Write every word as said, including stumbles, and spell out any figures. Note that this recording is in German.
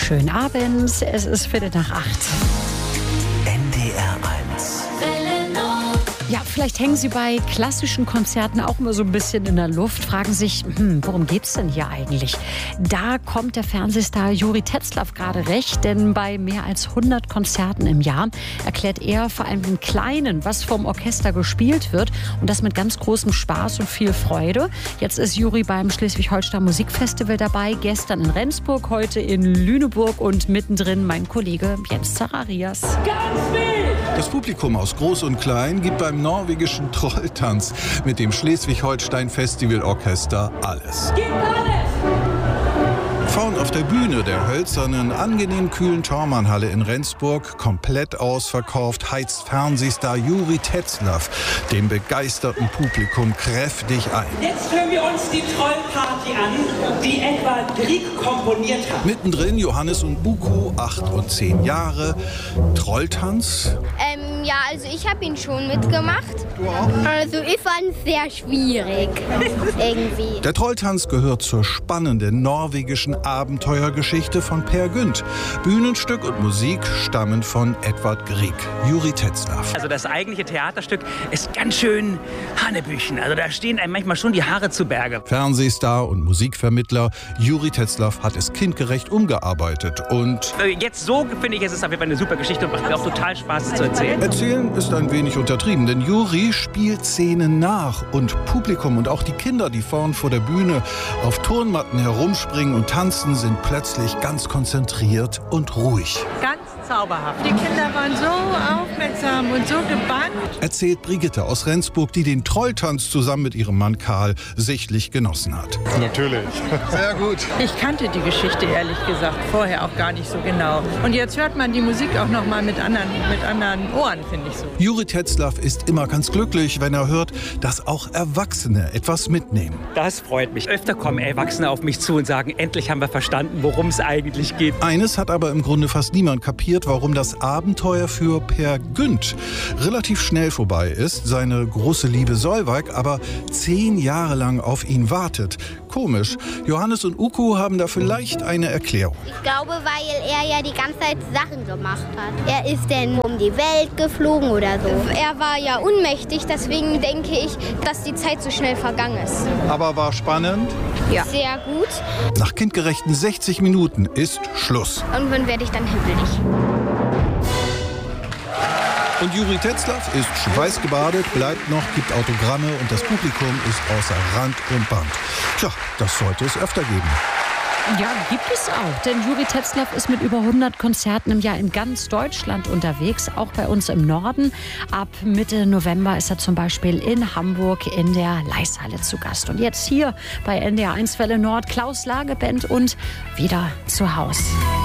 schönen Abend. Es ist Viertel nach acht. N D R eins. Ja, vielleicht hängen Sie bei klassischen Konzerten auch immer so ein bisschen in der Luft, fragen sich, hm, worum geht's denn hier eigentlich? Da kommt der Fernsehstar Juri Tetzlaff gerade recht, denn bei mehr als hundert Konzerten im Jahr erklärt er vor allem den Kleinen, was vom Orchester gespielt wird, und das mit ganz großem Spaß und viel Freude. Jetzt ist Juri beim Schleswig-Holstein Musikfestival dabei, gestern in Rendsburg, heute in Lüneburg und mittendrin mein Kollege Jens Zacharias. Ganz wild! Das Publikum aus Groß und Klein gibt beim norwegischen Trolltanz mit dem Schleswig-Holstein Festival Orchester alles. Gib alles! Vorn auf der Bühne der hölzernen, angenehm kühlen Thormannhalle in Rendsburg, komplett ausverkauft, heizt Fernsehstar Juri Tetzlaff dem begeisterten Publikum kräftig ein. Jetzt hören wir uns die Trollparty an, die Edvard Grieg komponiert hat. Mittendrin Johannes und Uku, acht und zehn Jahre. Trolltanz? Ähm, ja, also ich habe ihn schon mitgemacht. Du auch? Also ich fand es sehr schwierig. Irgendwie. Der Trolltanz gehört zur spannenden norwegischen Abenteuergeschichte von Peer Gynt. Bühnenstück und Musik stammen von Edvard Grieg. Juri Tetzlaff. Also das eigentliche Theaterstück ist ganz schön Hanebüchen. Also da stehen einem manchmal schon die Haare zu Berge. Fernsehstar und Musikvermittler Juri Tetzlaff hat es kindgerecht umgearbeitet und... Jetzt so finde ich, es ist auf jeden Fall eine super Geschichte und macht mir auch total Spaß, es zu erzählen. Erzählen ist ein wenig untertrieben, denn Juri spielt Szenen nach und Publikum und auch die Kinder, die vorn vor der Bühne auf Turnmatten herumspringen und tanzen, sind plötzlich ganz konzentriert und ruhig. Ganz zauberhaft. Die Kinder waren so aufmerksam und so gebannt. Erzählt Brigitte aus Rendsburg, die den Trolltanz zusammen mit ihrem Mann Karl sichtlich genossen hat. Natürlich. Sehr gut. Ich kannte die Geschichte ehrlich gesagt vorher auch gar nicht so genau. Und jetzt hört man die Musik auch noch mal mit anderen, mit anderen Ohren, finde ich so. Juri Tetzlaff ist immer ganz glücklich, wenn er hört, dass auch Erwachsene etwas mitnehmen. Das freut mich. Öfter kommen Erwachsene auf mich zu und sagen, endlich haben wir verstanden, worum es eigentlich geht. Eines hat aber im Grunde fast niemand kapiert, warum das Abenteuer für Peer Gynt relativ schnell vorbei ist. Seine große Liebe Solveig aber zehn Jahre lang auf ihn wartet. Komisch. Johannes und Uku haben da vielleicht eine Erklärung. Ich glaube, weil er ja die ganze Zeit Sachen gemacht hat. Er ist denn um die Welt geflogen oder so. Er war ja ohnmächtig, deswegen denke ich, dass die Zeit so schnell vergangen ist. Aber war spannend? Ja. Sehr gut. Nach kindgerechten sechzig Minuten ist Schluss. Irgendwann werde ich dann hibbelig. Und Juri Tetzlaff ist schweißgebadet, bleibt noch, gibt Autogramme und das Publikum ist außer Rand und Band. Tja, das sollte es öfter geben. Ja, gibt es auch. Denn Juri Tetzlaff ist mit über hundert Konzerten im Jahr in ganz Deutschland unterwegs, auch bei uns im Norden. Ab Mitte November ist er zum Beispiel in Hamburg in der Leishalle zu Gast. Und jetzt hier bei N D R eins Welle Nord, Klaus Lageband und wieder zu Haus.